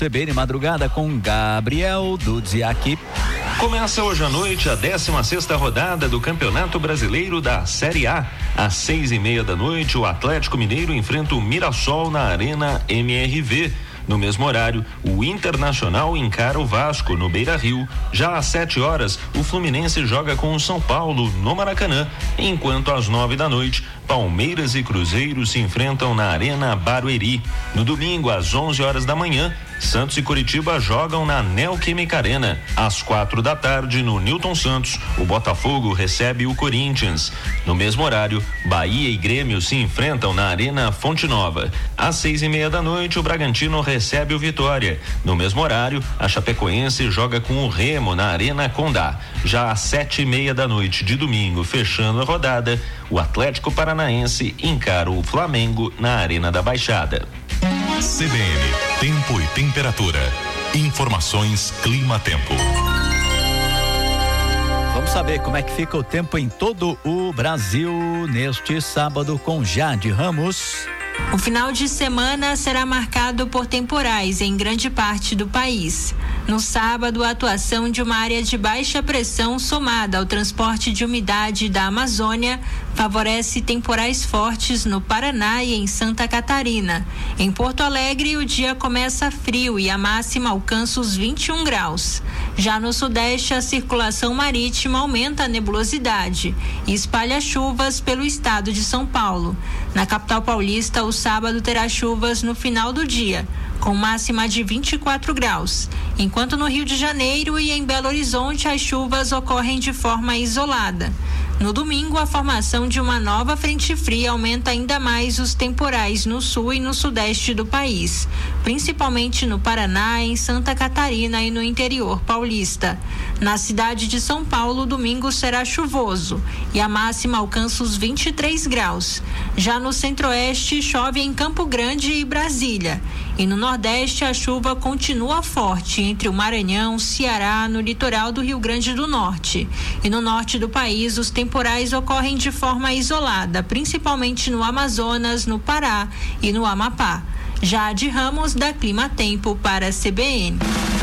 CBN Madrugada com Gabriel Dudziak. Começa hoje à noite a 16ª rodada do Campeonato Brasileiro da Série A. Às 6:30 da noite, o Atlético Mineiro enfrenta o Mirassol na Arena MRV. No mesmo horário, o Internacional encara o Vasco no Beira-Rio. Já às 7 horas, o Fluminense joga com o São Paulo no Maracanã, enquanto às 9 da noite, Palmeiras e Cruzeiro se enfrentam na Arena Barueri. No domingo, às 11 horas da manhã, Santos e Curitiba jogam na Neoquímica Arena. Às 4 da tarde, no Newton Santos, o Botafogo recebe o Corinthians. No mesmo horário, Bahia e Grêmio se enfrentam na Arena Fonte Nova. Às 6:30 da noite, o Bragantino recebe o Vitória. No mesmo horário, a Chapecoense joga com o Remo na Arena Condá. Já às 7:30 da noite de domingo, fechando a rodada, o Atlético Paranaense encara o Flamengo na Arena da Baixada. CBN, tempo e temperatura. Informações Clima-Tempo. Vamos saber como é que fica o tempo em todo o Brasil neste sábado com Jade Ramos. O final de semana será marcado por temporais em grande parte do país. No sábado, a atuação de uma área de baixa pressão somada ao transporte de umidade da Amazônia favorece temporais fortes no Paraná e em Santa Catarina. Em Porto Alegre, o dia começa frio e a máxima alcança os 21 graus. Já no Sudeste, a circulação marítima aumenta a nebulosidade e espalha chuvas pelo estado de São Paulo. Na capital paulista, o sábado terá chuvas no final do dia, com máxima de 24 graus, enquanto no Rio de Janeiro e em Belo Horizonte as chuvas ocorrem de forma isolada. No domingo, a formação de uma nova frente fria aumenta ainda mais os temporais no sul e no sudeste do país, principalmente no Paraná, em Santa Catarina e no interior paulista. Na cidade de São Paulo, domingo será chuvoso e a máxima alcança os 23 graus. Já no centro-oeste, chove em Campo Grande e Brasília. E no Nordeste, a chuva continua forte entre o Maranhão, Ceará, no litoral do Rio Grande do Norte. E no norte do país, os temporais ocorrem de forma isolada, principalmente no Amazonas, no Pará e no Amapá. Jade Ramos, da Clima Tempo, para a CBN.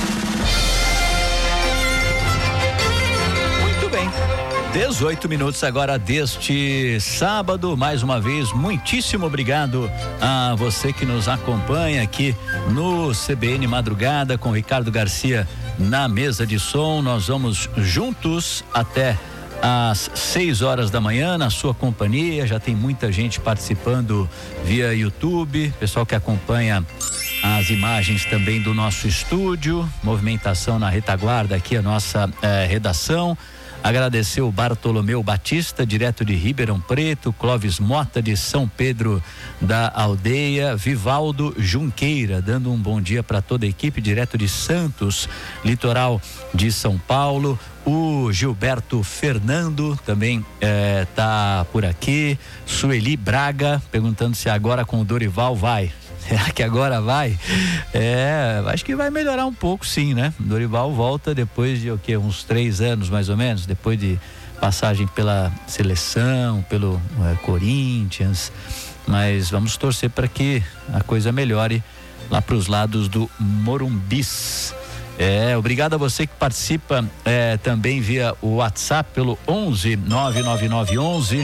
Muito bem. 18 minutos agora deste sábado. Mais uma vez, muitíssimo obrigado a você que nos acompanha aqui no CBN Madrugada com Ricardo Garcia na mesa de som. Nós vamos juntos até às 6 horas da manhã na sua companhia. Já tem muita gente participando via YouTube, pessoal que acompanha as imagens também do nosso estúdio, movimentação na retaguarda aqui, a nossa redação. Agradecer o Bartolomeu Batista, direto de Ribeirão Preto, Clóvis Mota de São Pedro da Aldeia, Vivaldo Junqueira, dando um bom dia para toda a equipe, direto de Santos, litoral de São Paulo. O Gilberto Fernando também tá por aqui. Sueli Braga perguntando se agora com o Dorival vai. Será que agora vai? Acho que vai melhorar um pouco, sim, né? Dorival volta depois de uns 3 anos mais ou menos, depois de passagem pela seleção, pelo Corinthians, mas vamos torcer para que a coisa melhore lá para os lados do Morumbis. Obrigado a você que participa também via o WhatsApp pelo 11 99911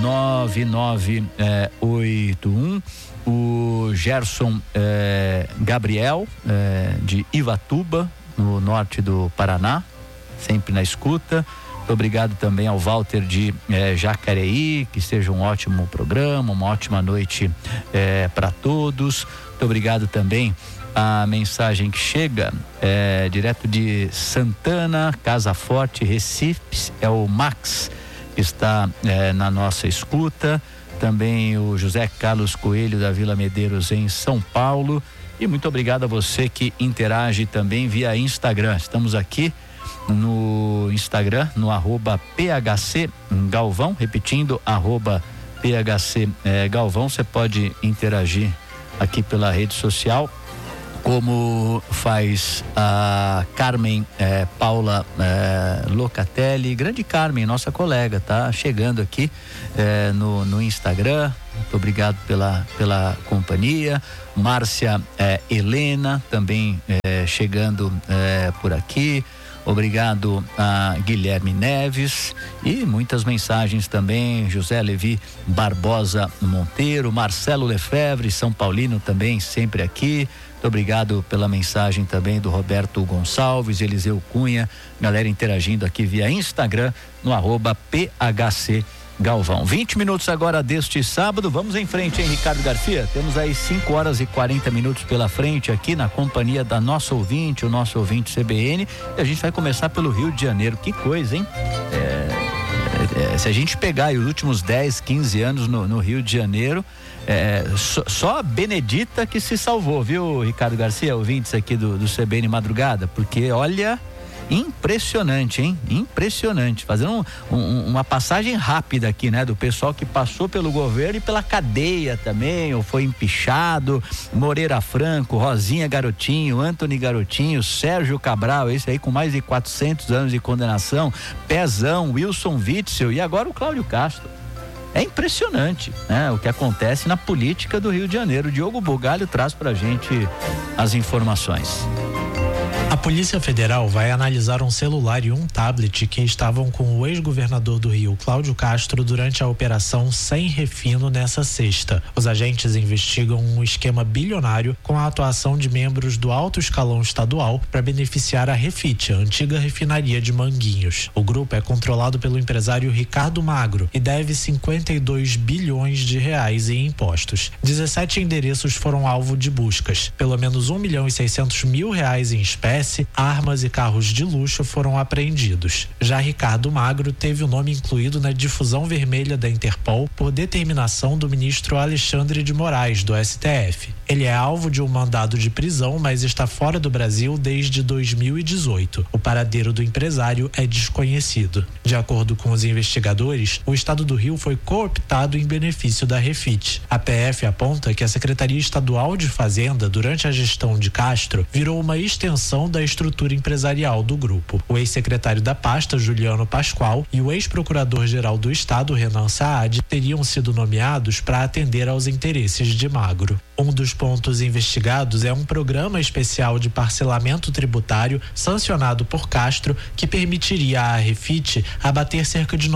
9981. O Gerson Gabriel de Ivatuba, no norte do Paraná, sempre na escuta. Muito obrigado também ao Walter de Jacareí, que seja um ótimo programa, uma ótima noite para todos. Muito obrigado também a mensagem que chega direto de Santana, Casa Forte, Recife, é o Max que está na nossa escuta. Também o José Carlos Coelho da Vila Medeiros em São Paulo. E muito obrigado a você que interage também via Instagram. Estamos aqui no Instagram, no @PHC Galvão, repetindo, @PHC Galvão. Você pode interagir aqui pela rede social como faz a Carmen Paula Locatelli, grande Carmen, nossa colega, tá chegando aqui no Instagram. Muito obrigado pela companhia. Márcia Helena também chegando por aqui. Obrigado a Guilherme Neves e muitas mensagens também. José Levi Barbosa Monteiro, Marcelo Lefebvre, São Paulino também sempre aqui. Muito obrigado pela mensagem também do Roberto Gonçalves, Eliseu Cunha, galera interagindo aqui via Instagram no @PHC Galvão. 20 minutos agora deste sábado, vamos em frente, hein, Ricardo Garcia? Temos aí 5 horas e 40 minutos pela frente aqui na companhia da nossa ouvinte, o nosso ouvinte CBN, e a gente vai começar pelo Rio de Janeiro. Que coisa, hein? Se a gente pegar aí os últimos 10, 15 anos no Rio de Janeiro, só a Benedita que se salvou, viu, Ricardo Garcia, ouvintes aqui do CBN Madrugada, porque olha, impressionante, hein? Impressionante. Fazendo uma passagem rápida aqui, né? Do pessoal que passou pelo governo e pela cadeia também, ou foi empichado. Moreira Franco, Rosinha Garotinho, Antony Garotinho, Sérgio Cabral, esse aí com mais de 400 anos de condenação, Pezão, Wilson Witzel e agora o Cláudio Castro. É impressionante, né? O que acontece na política do Rio de Janeiro. O Diogo Bugalho traz pra gente as informações. A Polícia Federal vai analisar um celular e um tablet que estavam com o ex-governador do Rio, Cláudio Castro, durante a operação Sem Refino nessa sexta. Os agentes investigam um esquema bilionário com a atuação de membros do alto escalão estadual para beneficiar a Refit, a antiga refinaria de Manguinhos. O grupo é controlado pelo empresário Ricardo Magro e deve 52 bilhões de reais em impostos. 17 endereços foram alvo de buscas. Pelo menos R$1.600.000 em espécie, armas e carros de luxo foram apreendidos. Já Ricardo Magro teve o nome incluído na difusão vermelha da Interpol por determinação do ministro Alexandre de Moraes, do STF. Ele é alvo de um mandado de prisão, mas está fora do Brasil desde 2018. O paradeiro do empresário é desconhecido. De acordo com os investigadores, o estado do Rio foi cooptado em benefício da Refit. A PF aponta que a Secretaria Estadual de Fazenda, durante a gestão de Castro, virou uma extensão da estrutura empresarial do grupo. O ex-secretário da pasta, Juliano Pascoal, e o ex-procurador-geral do estado, Renan Saad, teriam sido nomeados para atender aos interesses de Magro. Um dos pontos investigados é um programa especial de parcelamento tributário sancionado por Castro que permitiria à Refit abater cerca de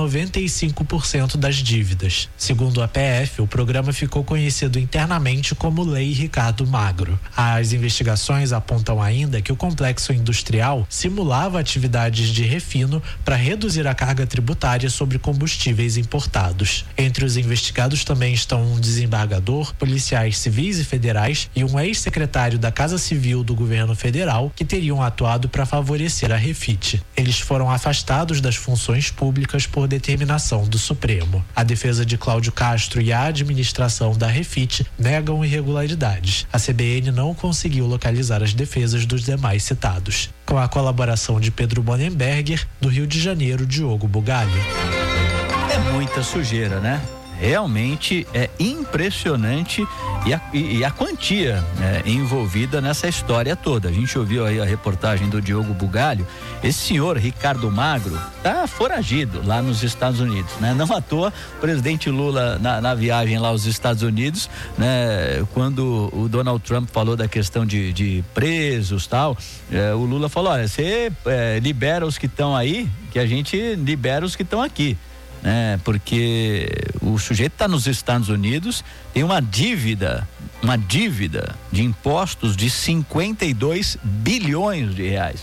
95% das dívidas. Segundo a PF, o programa ficou conhecido internamente como Lei Ricardo Magro. As investigações apontam ainda que o complexo industrial simulava atividades de refino para reduzir a carga tributária sobre combustíveis importados. Entre os investigados também estão um desembargador, policiais civis e federais e um ex-secretário da Casa Civil do governo federal que teriam atuado para favorecer a Refit. Eles foram afastados das funções públicas por determinação do Supremo. A defesa de Cláudio Castro e a administração da Refit negam irregularidades. A CBN não conseguiu localizar as defesas dos demais citados. Com a colaboração de Pedro Bonenberger, do Rio de Janeiro, Diogo Bugalho. É muita sujeira, né? Realmente é impressionante e a quantia envolvida nessa história toda. A gente ouviu aí a reportagem do Diogo Bugalho. Esse senhor Ricardo Magro tá foragido lá nos Estados Unidos, né? Não à toa, o presidente Lula na viagem lá aos Estados Unidos, né? Quando o Donald Trump falou da questão de presos tal, o Lula falou, olha, você libera os que estão aí, que a gente libera os que estão aqui. Porque o sujeito está nos Estados Unidos, tem uma dívida de impostos de 52 bilhões de reais.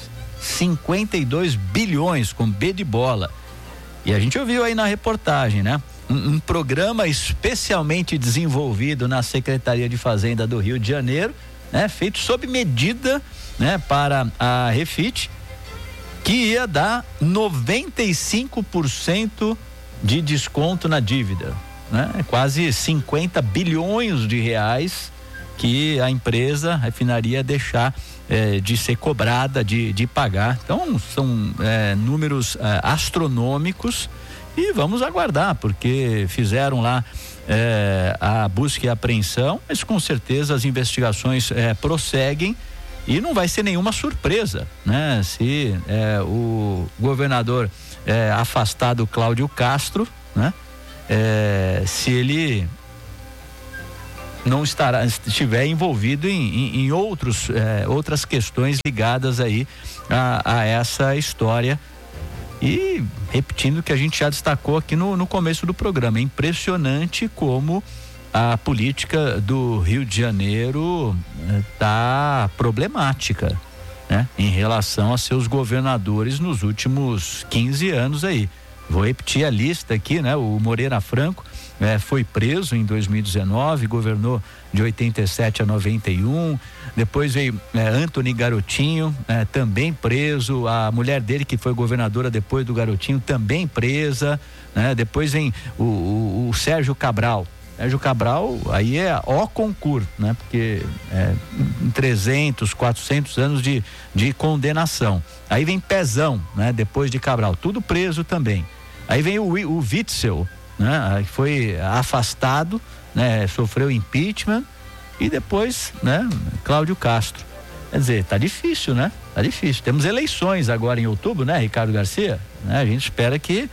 52 bilhões com B de bola. E a gente ouviu aí na reportagem, né? Um programa especialmente desenvolvido na Secretaria de Fazenda do Rio de Janeiro, né? Feito sob medida, né? Para a Refit, que ia dar 95% de desconto na dívida, né? Quase 50 bilhões de reais que a empresa, a refinaria, deixar de ser cobrada, de pagar. Então são números astronômicos e vamos aguardar, porque fizeram lá a busca e apreensão, mas com certeza as investigações prosseguem E não vai ser nenhuma surpresa, né? Se o governador afastado Cláudio Castro, né? Se ele não estiver envolvido em outras questões ligadas aí a essa história. E repetindo o que a gente já destacou aqui no começo do programa, é impressionante como a política do Rio de Janeiro tá problemática, né? Em relação a seus governadores nos últimos 15 anos aí. Vou repetir a lista aqui, né? O Moreira Franco foi preso em 2019, governou de 87 a 91. Depois veio Antony Garotinho, também preso. A mulher dele, que foi governadora depois do Garotinho, também presa, né? Depois vem o Sérgio Cabral. Sérgio Cabral, aí é ó concurso, né? Porque 300, 400 anos de condenação. Aí vem Pezão, né? Depois de Cabral, tudo preso também. Aí vem o Witzel, né? Foi afastado, né? Sofreu impeachment, e depois, né? Cláudio Castro. Quer dizer, tá difícil, né? Tá difícil. Temos eleições agora em outubro, né, Ricardo Garcia? Né? A gente espera que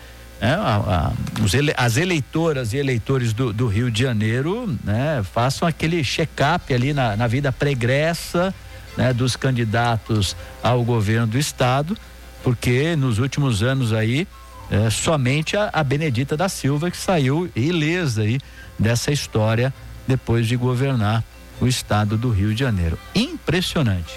as eleitoras e eleitores do Rio de Janeiro, né, façam aquele check-up ali na vida pregressa, né, dos candidatos ao governo do estado, porque nos últimos anos aí somente a Benedita da Silva que saiu ilesa aí dessa história depois de governar o estado do Rio de Janeiro. Impressionante.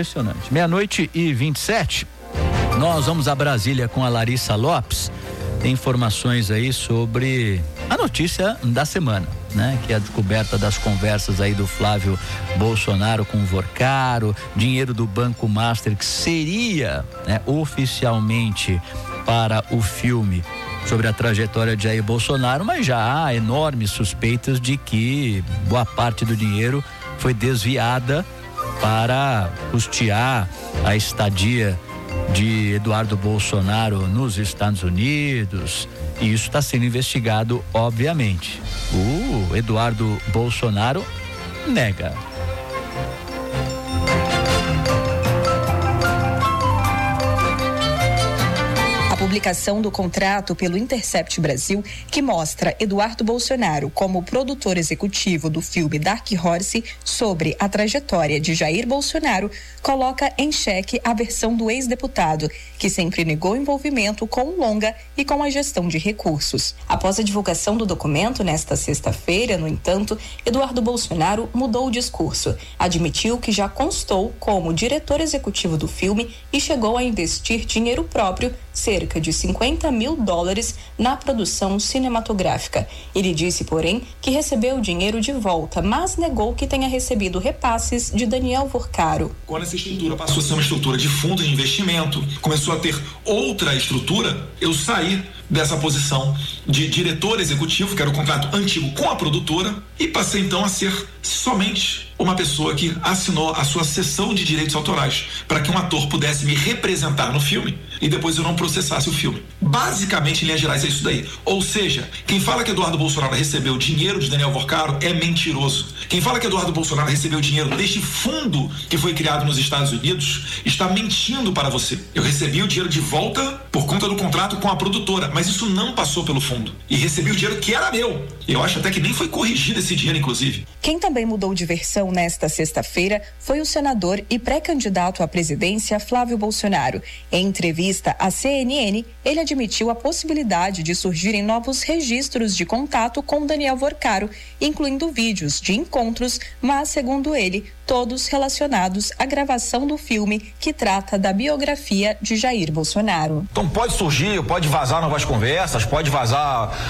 00:27, nós vamos a Brasília com a Larissa Lopes. Tem informações aí sobre a notícia da semana, né? Que é a descoberta das conversas aí do Flávio Bolsonaro com o Vorcaro, dinheiro do Banco Master que seria, né, oficialmente para o filme sobre a trajetória de Jair Bolsonaro, mas já há enormes suspeitas de que boa parte do dinheiro foi desviada para custear a estadia de Eduardo Bolsonaro nos Estados Unidos, e isso está sendo investigado, obviamente. O Eduardo Bolsonaro nega. A publicação do contrato pelo Intercept Brasil, que mostra Eduardo Bolsonaro como produtor executivo do filme Dark Horse sobre a trajetória de Jair Bolsonaro, coloca em xeque a versão do ex-deputado, que sempre negou envolvimento com o longa e com a gestão de recursos. Após a divulgação do documento nesta sexta-feira, no entanto, Eduardo Bolsonaro mudou o discurso. Admitiu que já constou como diretor executivo do filme e chegou a investir dinheiro próprio, cerca de $50 mil, na produção cinematográfica. Ele disse, porém, que recebeu o dinheiro de volta, mas negou que tenha recebido repasses de Daniel Vorcaro. Quando essa estrutura passou a ser uma estrutura de fundo de investimento, começou a ter outra estrutura, eu saí dessa posição de diretor executivo, que era o contrato antigo com a produtora, e passei então a ser somente uma pessoa que assinou a sua cessão de direitos autorais para que um ator pudesse me representar no filme e depois eu não processasse o filme. Basicamente, em linhas gerais, é isso daí. Ou seja, quem fala que Eduardo Bolsonaro recebeu dinheiro de Daniel Vorcaro é mentiroso. Quem fala que Eduardo Bolsonaro recebeu dinheiro deste fundo que foi criado nos Estados Unidos está mentindo para você. Eu recebi o dinheiro de volta por conta do contrato com a produtora, mas isso não passou pelo fundo. E recebi o dinheiro que era meu. Eu acho até que nem foi corrigido esse dinheiro, inclusive. Quem também mudou de versão nesta sexta-feira foi o senador e pré-candidato à presidência Flávio Bolsonaro. Em entrevista à CNN, ele admitiu a possibilidade de surgirem novos registros de contato com Daniel Vorcaro, incluindo vídeos de encontros, mas, segundo ele, todos relacionados à gravação do filme que trata da biografia de Jair Bolsonaro. Então pode surgir, pode vazar novas conversas, pode vazar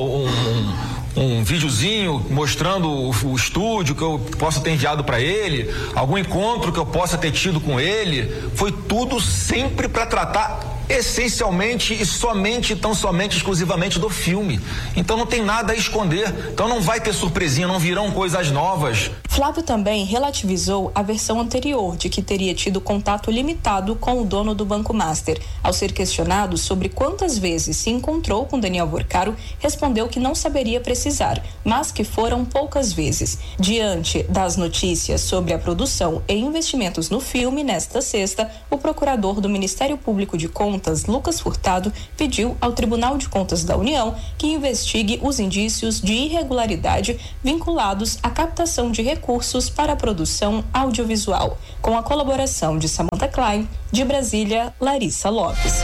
um videozinho mostrando o estúdio que eu possa ter enviado para ele, algum encontro que eu possa ter tido com ele. Foi tudo sempre para tratar essencialmente e somente, tão somente, exclusivamente do filme. Então não tem nada a esconder. Então não vai ter surpresinha, não virão coisas novas. Flávio também relativizou a versão anterior de que teria tido contato limitado com o dono do Banco Master. Ao ser questionado sobre quantas vezes se encontrou com Daniel Porcaro, respondeu que não saberia precisar, mas que foram poucas vezes. Diante das notícias sobre a produção e investimentos no filme, nesta sexta, o procurador do Ministério Público de Contas, Lucas Furtado, pediu ao Tribunal de Contas da União que investigue os indícios de irregularidade vinculados à captação de recursos para a produção audiovisual. Com a colaboração de Samantha Klein, de Brasília, Larissa Lopes.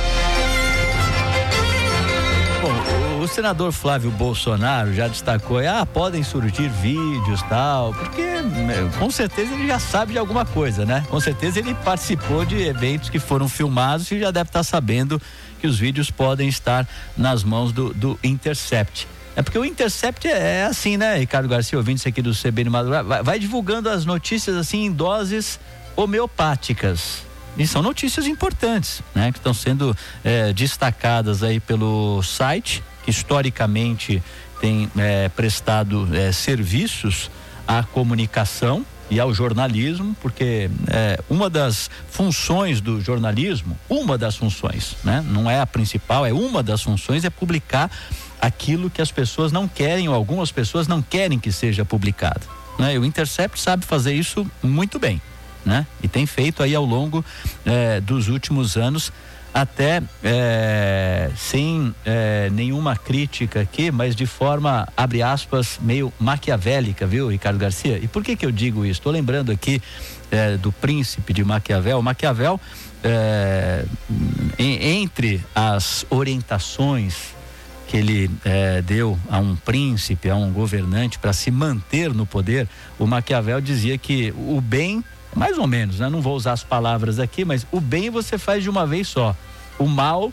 Bom, o senador Flávio Bolsonaro já destacou, podem surgir vídeos tal, porque com certeza ele já sabe de alguma coisa, né? Com certeza ele participou de eventos que foram filmados e já deve estar sabendo que os vídeos podem estar nas mãos do Intercept. É porque o Intercept é assim, né, Ricardo Garcia, ouvinte aqui do CBN Madrugada, vai divulgando as notícias assim em doses homeopáticas. E são notícias importantes, né, que estão sendo destacadas aí pelo site, que historicamente tem prestado serviços à comunicação e ao jornalismo, porque uma das funções do jornalismo, né, não é a principal, uma das funções é publicar aquilo que as pessoas não querem, ou algumas pessoas não querem que seja publicado, né? E o Intercept sabe fazer isso muito bem, né? E tem feito aí ao longo dos últimos anos, até sem nenhuma crítica aqui, mas de forma, abre aspas, meio maquiavélica, viu, Ricardo Garcia? E por que eu digo isso? Estou lembrando aqui do príncipe de Maquiavel. Maquiavel, entre as orientações que ele deu a um príncipe, a um governante, para se manter no poder, o Maquiavel dizia que o bem, mais ou menos, né? Não vou usar as palavras aqui, mas o bem você faz de uma vez só. O mal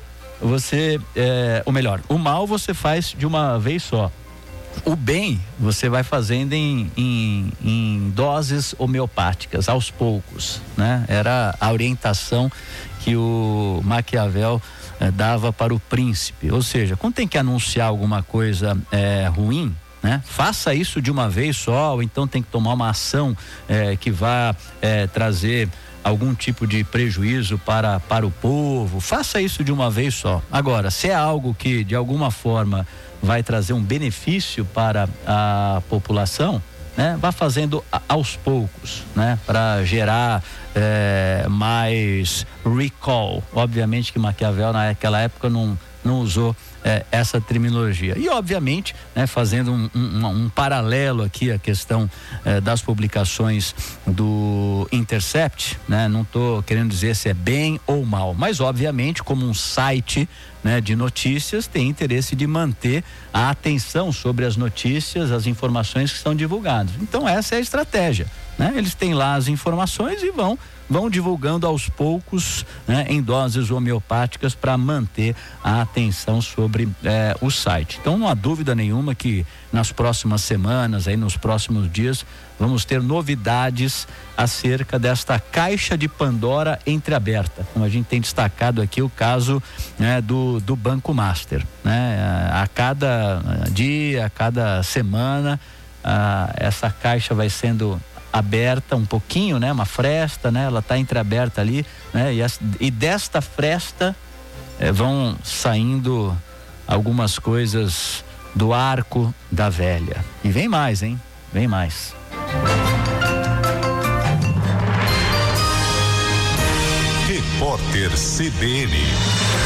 o mal você faz de uma vez só. O bem você vai fazendo em doses homeopáticas, aos poucos, né? Era a orientação que o Maquiavel dava para o príncipe. Ou seja, quando tem que anunciar alguma coisa ruim, né? Faça isso de uma vez só, ou então tem que tomar uma ação que vá trazer algum tipo de prejuízo para o povo. Faça isso de uma vez só. Agora, se é algo que de alguma forma vai trazer um benefício para a população, né? Vá fazendo aos poucos, né? Para gerar mais recall. Obviamente que Maquiavel naquela época não usou essa terminologia. E obviamente, né, fazendo um paralelo aqui à questão das publicações do Intercept, né? Não estou querendo dizer se é bem ou mal, mas obviamente como um site, né, de notícias, tem interesse de manter a atenção sobre as notícias, as informações que são divulgadas. Então essa é a estratégia, né? Eles têm lá as informações e vão divulgando aos poucos, né, em doses homeopáticas, para manter a atenção sobre o site. Então não há dúvida nenhuma que nas próximas semanas, aí nos próximos dias, vamos ter novidades acerca desta caixa de Pandora entreaberta, como a gente tem destacado aqui o caso, né, do Banco Master, né? A cada dia, a cada semana, essa caixa vai sendo aberta um pouquinho, né? Uma fresta, né? Ela está entreaberta ali, né? E desta fresta vão saindo algumas coisas do arco da velha. E vem mais, hein? Vem mais. Repórter CBN.